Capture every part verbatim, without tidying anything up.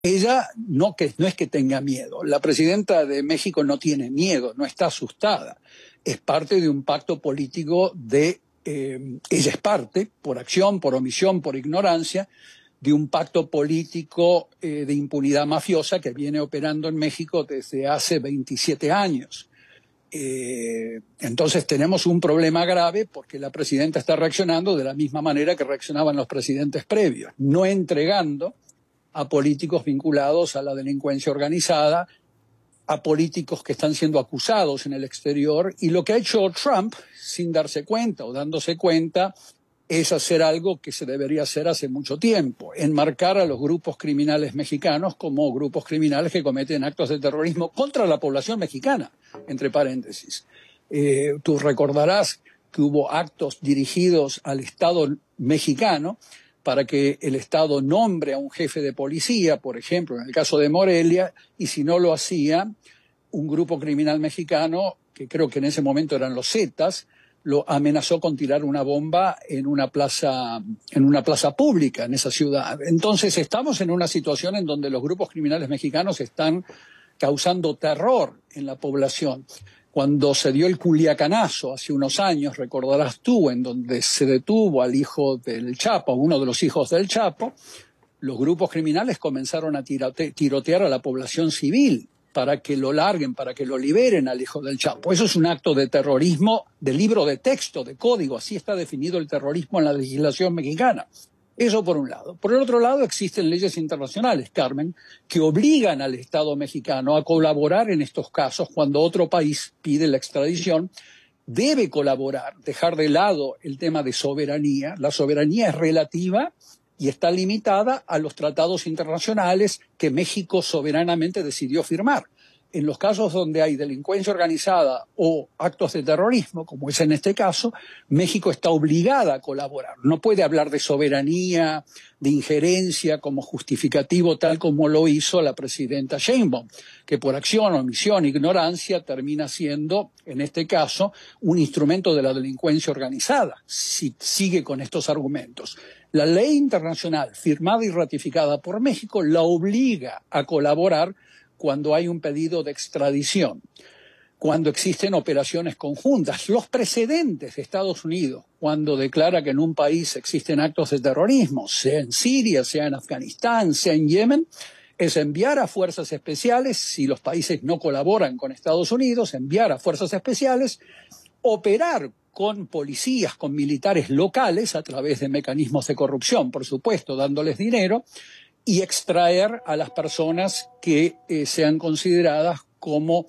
Ella no, que, no es que tenga miedo. La presidenta de México no tiene miedo, no está asustada. Es parte de un pacto político de... Eh, ella es parte, por acción, por omisión, por ignorancia, de un pacto político eh, de impunidad mafiosa que viene operando en México desde hace veintisiete años. Eh, entonces tenemos un problema grave porque la presidenta está reaccionando de la misma manera que reaccionaban los presidentes previos, no entregando a políticos vinculados a la delincuencia organizada, a políticos que están siendo acusados en el exterior. Y lo que ha hecho Trump, sin darse cuenta o dándose cuenta, es hacer algo que se debería hacer hace mucho tiempo, enmarcar a los grupos criminales mexicanos como grupos criminales que cometen actos de terrorismo contra la población mexicana, entre paréntesis. Eh, tú recordarás que hubo actos dirigidos al Estado mexicano para que el Estado nombre a un jefe de policía, por ejemplo, en el caso de Morelia, y si no lo hacía, un grupo criminal mexicano, que creo que en ese momento eran los Zetas, lo amenazó con tirar una bomba en una plaza, en una plaza pública en esa ciudad. Entonces estamos en una situación en donde los grupos criminales mexicanos están causando terror en la población. Cuando se dio el Culiacanazo hace unos años, recordarás tú, en donde se detuvo al hijo del Chapo, uno de los hijos del Chapo, los grupos criminales comenzaron a tirote- tirotear a la población civil para que lo larguen, para que lo liberen al hijo del Chapo. Eso es un acto de terrorismo de libro de texto, de código. Así está definido el terrorismo en la legislación mexicana. Eso por un lado. Por el otro lado, existen leyes internacionales, Carmen, que obligan al Estado mexicano a colaborar en estos casos cuando otro país pide la extradición. Debe colaborar, dejar de lado el tema de soberanía. La soberanía es relativa y está limitada a los tratados internacionales que México soberanamente decidió firmar. En los casos donde hay delincuencia organizada o actos de terrorismo, como es en este caso, México está obligada a colaborar. No puede hablar de soberanía, de injerencia como justificativo, tal como lo hizo la presidenta Sheinbaum, que por acción, omisión, ignorancia termina siendo, en este caso, un instrumento de la delincuencia organizada, si sigue con estos argumentos. La ley internacional firmada y ratificada por México la obliga a colaborar cuando hay un pedido de extradición, cuando existen operaciones conjuntas. Los precedentes de Estados Unidos, cuando declara que en un país existen actos de terrorismo, sea en Siria, sea en Afganistán, sea en Yemen, es enviar a fuerzas especiales, si los países no colaboran con Estados Unidos, enviar a fuerzas especiales, operar con policías, con militares locales, a través de mecanismos de corrupción, por supuesto, dándoles dinero, y extraer a las personas que eh, sean consideradas como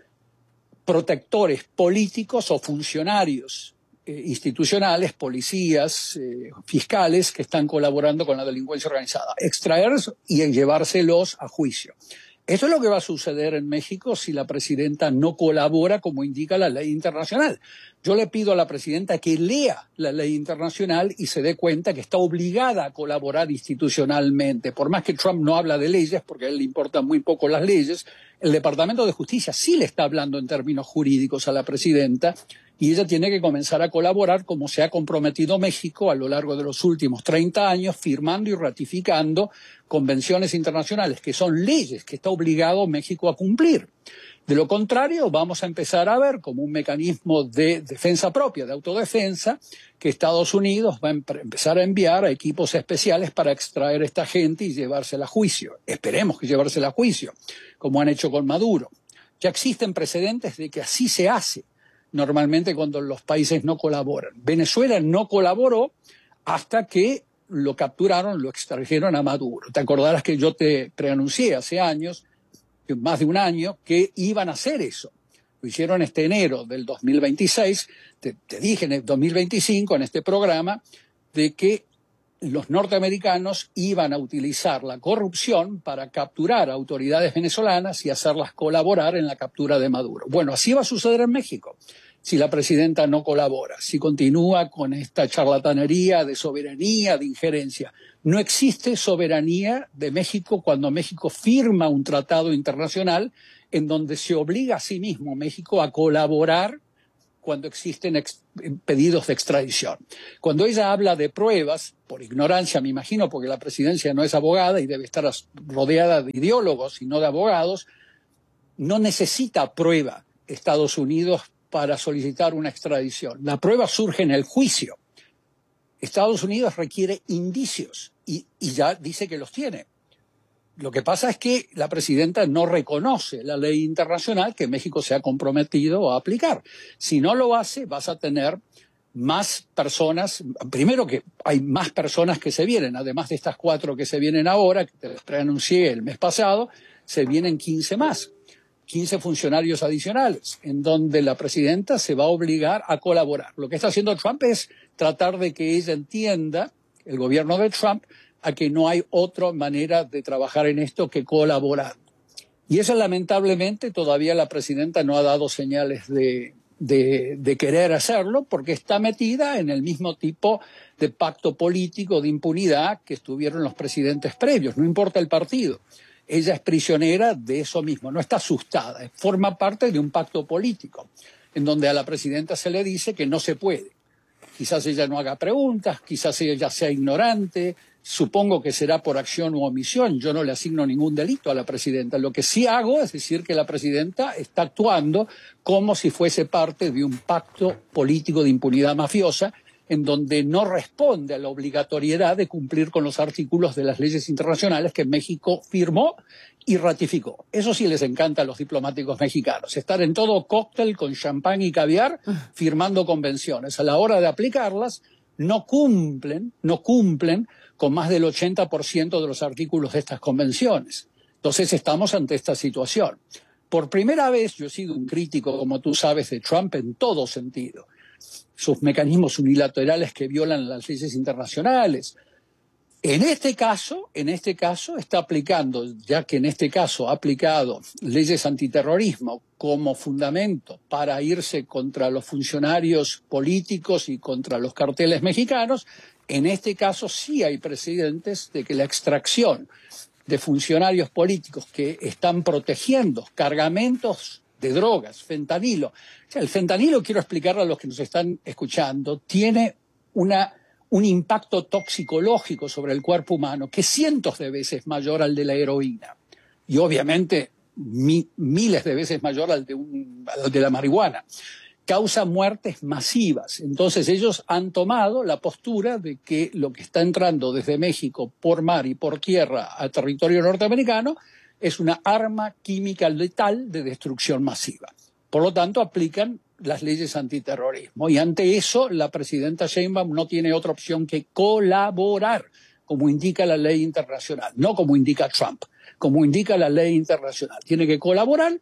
protectores políticos o funcionarios eh, institucionales, policías, eh, fiscales que están colaborando con la delincuencia organizada. Extraerlos y llevárselos a juicio. Eso es lo que va a suceder en México si la presidenta no colabora como indica la ley internacional. Yo le pido a la presidenta que lea la ley internacional y se dé cuenta que está obligada a colaborar institucionalmente. Por más que Trump no habla de leyes, porque a él le importan muy poco las leyes, el Departamento de Justicia sí le está hablando en términos jurídicos a la presidenta y ella tiene que comenzar a colaborar como se ha comprometido México a lo largo de los últimos treinta años, firmando y ratificando convenciones internacionales, que son leyes que está obligado México a cumplir. De lo contrario, vamos a empezar a ver como un mecanismo de defensa propia, de autodefensa, que Estados Unidos va a empezar a enviar a equipos especiales para extraer a esta gente y llevársela a juicio. Esperemos que llevársela a juicio, como han hecho con Maduro. Ya existen precedentes de que así se hace normalmente cuando los países no colaboran. Venezuela no colaboró hasta que lo capturaron, lo extrajeron a Maduro. Te acordarás que yo te preanuncié hace años, más de un año, que iban a hacer eso. Lo hicieron este enero del dos mil veintiséis. Te, te dije en el dos mil veinticinco, en este programa, de que los norteamericanos iban a utilizar la corrupción para capturar a autoridades venezolanas y hacerlas colaborar en la captura de Maduro. Bueno, así va a suceder en México si la presidenta no colabora, si continúa con esta charlatanería de soberanía, de injerencia. No existe soberanía de México cuando México firma un tratado internacional en donde se obliga a sí mismo México a colaborar cuando existen ex- pedidos de extradición. Cuando ella habla de pruebas, por ignorancia me imagino, porque la presidencia no es abogada y debe estar rodeada de ideólogos y no de abogados, no necesita prueba Estados Unidos para solicitar una extradición. La prueba surge en el juicio. Estados Unidos requiere indicios y, y ya dice que los tiene. Lo que pasa es que la presidenta no reconoce la ley internacional que México se ha comprometido a aplicar. Si no lo hace, vas a tener más personas. Primero que hay más personas que se vienen, además de estas cuatro que se vienen ahora, que te las preanuncié el mes pasado, se vienen quince más, quince funcionarios adicionales, en donde la presidenta se va a obligar a colaborar. Lo que está haciendo Trump es tratar de que ella entienda, el gobierno de Trump, a que no hay otra manera de trabajar en esto que colaborar. Y eso, lamentablemente, todavía la presidenta no ha dado señales de, de, de querer hacerlo, porque está metida en el mismo tipo de pacto político de impunidad que estuvieron los presidentes previos, no importa el partido. Ella es prisionera de eso mismo, no está asustada, forma parte de un pacto político, en donde a la presidenta se le dice que no se puede. Quizás ella no haga preguntas, quizás ella sea ignorante, supongo que será por acción u omisión. Yo no le asigno ningún delito a la presidenta. Lo que sí hago es decir que la presidenta está actuando como si fuese parte de un pacto político de impunidad mafiosa, en donde no responde a la obligatoriedad de cumplir con los artículos de las leyes internacionales que México firmó y ratificó. Eso sí les encanta a los diplomáticos mexicanos, estar en todo cóctel con champán y caviar firmando convenciones. A la hora de aplicarlas, no cumplen, no cumplen con más del ochenta por ciento de los artículos de estas convenciones. Entonces estamos ante esta situación. Por primera vez, yo he sido un crítico, como tú sabes, de Trump en todo sentido. Sus mecanismos unilaterales que violan las leyes internacionales. En este caso, en este caso está aplicando, ya que en este caso ha aplicado leyes antiterrorismo como fundamento para irse contra los funcionarios políticos y contra los carteles mexicanos, en este caso sí hay precedentes de que la extracción de funcionarios políticos que están protegiendo cargamentos de drogas, fentanilo. O sea, el fentanilo, quiero explicarle a los que nos están escuchando, tiene una, un impacto toxicológico sobre el cuerpo humano que cientos de veces mayor al de la heroína. Y obviamente mi, miles de veces mayor al de, un, al de la marihuana. Causa muertes masivas. Entonces ellos han tomado la postura de que lo que está entrando desde México por mar y por tierra a territorio norteamericano es una arma química letal de destrucción masiva. Por lo tanto, aplican las leyes antiterrorismo. Y ante eso, la presidenta Sheinbaum no tiene otra opción que colaborar, como indica la ley internacional, no como indica Trump, como indica la ley internacional. Tiene que colaborar,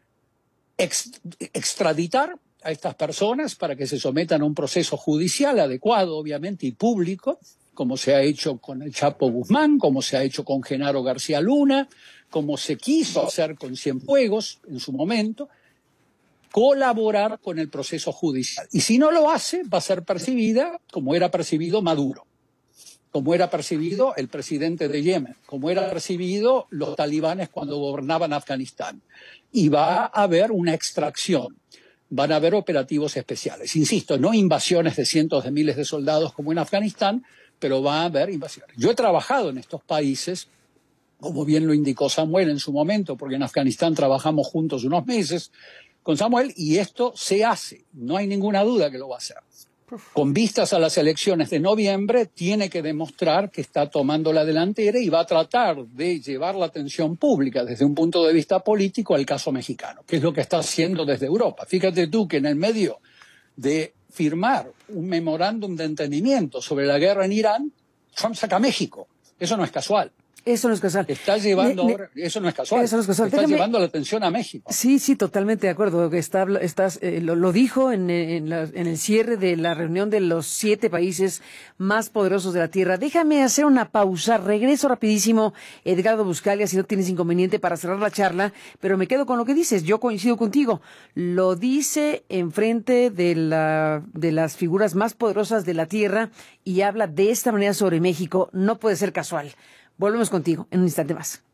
ex, extraditar a estas personas para que se sometan a un proceso judicial adecuado, obviamente, y público, como se ha hecho con el Chapo Guzmán, como se ha hecho con Genaro García Luna, como se quiso hacer con Cienfuegos en su momento, colaborar con el proceso judicial. Y si no lo hace, va a ser percibida como era percibido Maduro, como era percibido el presidente de Yemen, como era percibido los talibanes cuando gobernaban Afganistán. Y va a haber una extracción. Van a haber operativos especiales. Insisto, no invasiones de cientos de miles de soldados como en Afganistán, pero va a haber invasiones. Yo he trabajado en estos países, como bien lo indicó Samuel en su momento, porque en Afganistán trabajamos juntos unos meses con Samuel, y esto se hace. No hay ninguna duda que lo va a hacer. Con vistas a las elecciones de noviembre, tiene que demostrar que está tomando la delantera y va a tratar de llevar la atención pública desde un punto de vista político al caso mexicano, que es lo que está haciendo desde Europa. Fíjate tú que en el medio de firmar un memorándum de entendimiento sobre la guerra en Irán, Trump saca a México. Eso no es casual. Eso no es casual. Está llevando me, ahora, eso no es casual. Eso no es casual. Está Déjame, llevando la atención a México. Sí, sí, totalmente de acuerdo. Está, estás, eh, lo, lo dijo en, en, la, en el cierre de la reunión de los siete países más poderosos de la Tierra. Déjame hacer una pausa. Regreso rapidísimo, Edgardo Buscalia, si no tienes inconveniente, para cerrar la charla. Pero me quedo con lo que dices. Yo coincido contigo. Lo dice enfrente de, la, de las figuras más poderosas de la Tierra y habla de esta manera sobre México. No puede ser casual. Volvemos contigo en un instante más.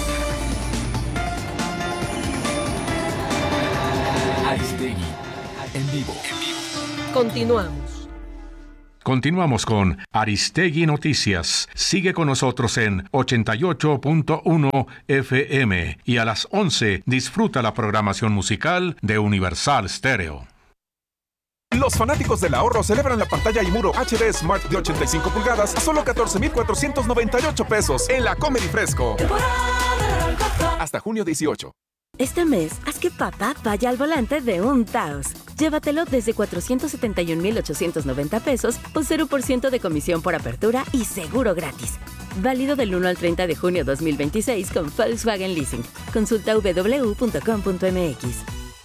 Aristegui en vivo. Continuamos. Continuamos con Aristegui Noticias. Sigue con nosotros en ochenta y ocho punto uno F M y a las once disfruta la programación musical de Universal Stereo. Los fanáticos del ahorro celebran la pantalla y muro H D Smart de ochenta y cinco pulgadas a solo catorce mil cuatrocientos noventa y ocho pesos en la Comedy Fresco. Hasta junio dieciocho. Este mes, haz que papá vaya al volante de un Taos. Llévatelo desde cuatrocientos setenta y un mil ochocientos noventa pesos o cero por ciento de comisión por apertura y seguro gratis. Válido del uno al treinta de junio dos mil veintiséis con Volkswagen Leasing. Consulta w w w punto com punto m x.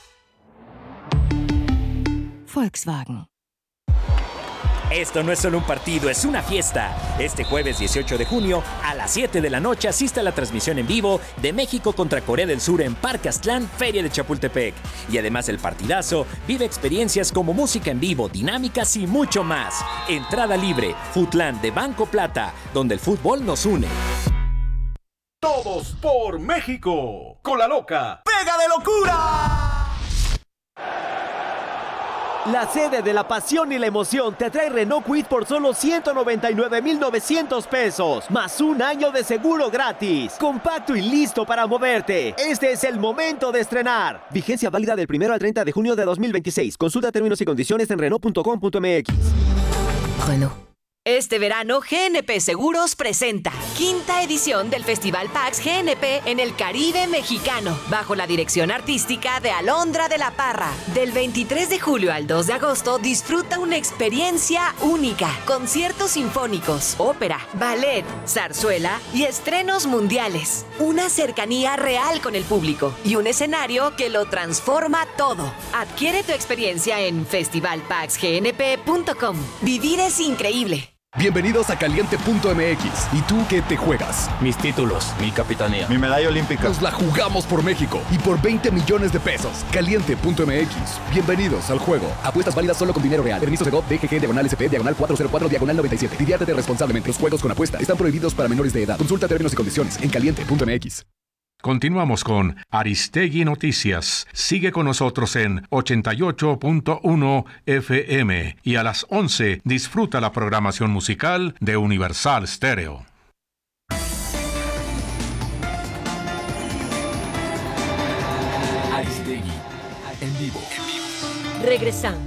Volkswagen. Esto no es solo un partido, es una fiesta. Este jueves dieciocho de junio, a las siete de la noche, asista a la transmisión en vivo de México contra Corea del Sur en Parque Aztlán, Feria de Chapultepec. Y además del partidazo, vive experiencias como música en vivo, dinámicas y mucho más. Entrada libre, Footland de Banco Plata, donde el fútbol nos une. Todos por México. Con la loca. ¡Pega de locura! La sede de la pasión y la emoción te trae Renault Kwid por solo ciento noventa y nueve mil novecientos pesos, más un año de seguro gratis. Compacto y listo para moverte. Este es el momento de estrenar. Vigencia válida del primero al treinta de junio de dos mil veintiséis. Consulta términos y condiciones en Renault punto com punto m x. Renault. Este verano, G N P Seguros presenta quinta edición del Festival PAX G N P en el Caribe mexicano, bajo la dirección artística de Alondra de la Parra. Del veintitrés de julio al dos de agosto, disfruta una experiencia única. Conciertos sinfónicos, ópera, ballet, zarzuela y estrenos mundiales. Una cercanía real con el público y un escenario que lo transforma todo. Adquiere tu experiencia en festival pax g n p punto com. Vivir es increíble. Bienvenidos a Caliente punto m x. ¿Y tú qué te juegas? Mis títulos, mi capitanía, mi medalla olímpica. Nos la jugamos por México y por veinte millones de pesos. Caliente punto m x. Bienvenidos al juego. Apuestas válidas solo con dinero real. Permiso de G O V, D G G, diagonal S P, diagonal cuatrocientos cuatro, diagonal noventa y siete. Diviértete responsablemente. Los juegos con apuesta están prohibidos para menores de edad. Consulta términos y condiciones en Caliente punto m x. Continuamos con Aristegui Noticias. Sigue con nosotros en ochenta y ocho punto uno F M y a las once disfruta la programación musical de Universal Stereo. Aristegui en vivo. Regresamos.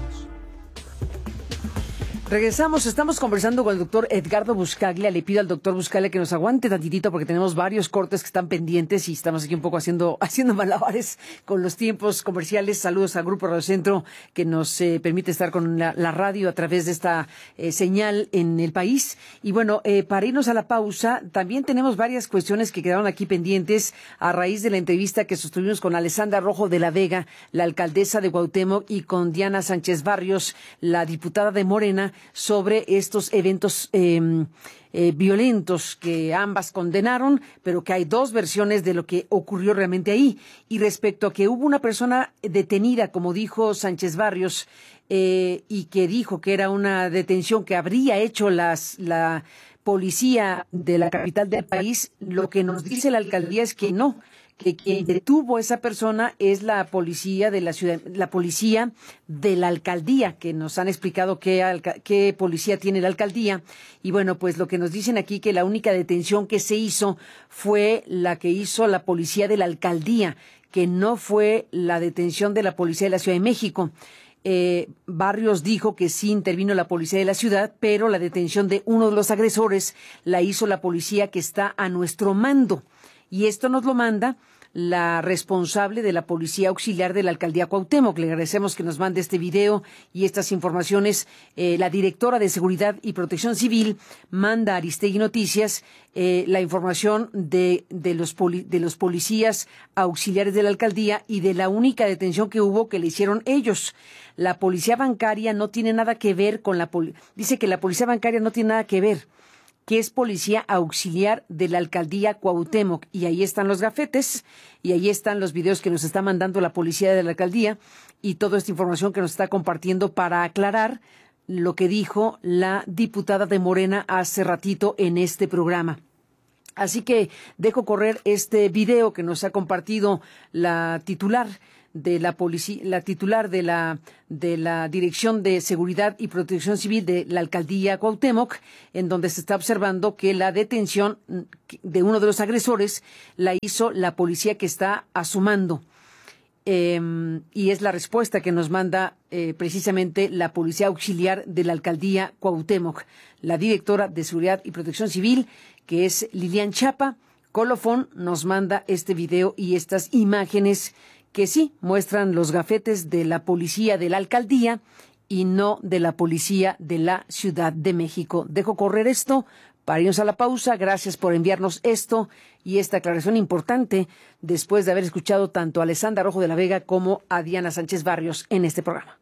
Regresamos, estamos conversando con el doctor Edgardo Buscaglia. Le pido al doctor Buscaglia que nos aguante tantitito porque tenemos varios cortes que están pendientes y estamos aquí un poco haciendo haciendo malabares con los tiempos comerciales. Saludos al Grupo Radio Centro que nos eh, permite estar con la, la radio a través de esta eh, señal en el país. Y bueno, eh, para irnos a la pausa, también tenemos varias cuestiones que quedaron aquí pendientes a raíz de la entrevista que sostuvimos con Alessandra Rojo de la Vega, la alcaldesa de Cuauhtémoc, y con Diana Sánchez Barrios, la diputada de Morena, sobre estos eventos eh, eh, violentos que ambas condenaron, pero que hay dos versiones de lo que ocurrió realmente ahí. Y respecto a que hubo una persona detenida, como dijo Sánchez Barrios, eh, y que dijo que era una detención que habría hecho las, la policía de la capital del país, lo que nos dice la alcaldía es que no, que quien detuvo a esa persona es la policía de la ciudad, la policía de la alcaldía, que nos han explicado qué, alca, qué policía tiene la alcaldía. Y bueno, pues lo que nos dicen aquí, que la única detención que se hizo fue la que hizo la policía de la alcaldía, que no fue la detención de la policía de la Ciudad de México. Eh, Barrios dijo que sí intervino la policía de la ciudad, pero la detención de uno de los agresores la hizo la policía que está a nuestro mando. Y esto nos lo manda la responsable de la Policía Auxiliar de la Alcaldía Cuauhtémoc. Le agradecemos que nos mande este video y estas informaciones. Eh, la directora de Seguridad y Protección Civil manda a Aristegui Noticias eh, la información de, de, los poli, de los policías auxiliares de la Alcaldía y de la única detención que hubo que le hicieron ellos. La Policía Bancaria no tiene nada que ver con la... Poli- dice que la Policía Bancaria no tiene nada que ver, que es policía auxiliar de la alcaldía Cuauhtémoc. Y ahí están los gafetes, y ahí están los videos que nos está mandando la policía de la alcaldía, y toda esta información que nos está compartiendo para aclarar lo que dijo la diputada de Morena hace ratito en este programa. Así que dejo correr este video que nos ha compartido la titular de la policía, la titular de la de la Dirección de Seguridad y Protección Civil de la Alcaldía Cuauhtémoc, en donde se está observando que la detención de uno de los agresores la hizo la policía que está a su mando. Eh, y es la respuesta que nos manda eh, precisamente la Policía Auxiliar de la Alcaldía Cuauhtémoc, la directora de Seguridad y Protección Civil, que es Lilian Chapa. Colofón nos manda este video y estas imágenes que sí muestran los gafetes de la policía de la alcaldía y no de la policía de la Ciudad de México. Dejo correr esto para irnos a la pausa. Gracias por enviarnos esto y esta aclaración importante después de haber escuchado tanto a Alessandra Rojo de la Vega como a Diana Sánchez Barrios en este programa.